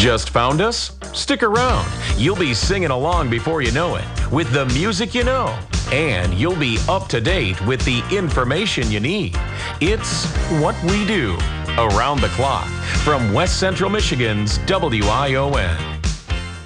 Just found us? Stick around. You'll be singing along before you know it with the music you know. And you'll be up to date with the information you need. It's What We Do, around the clock, from West Central Michigan's WION.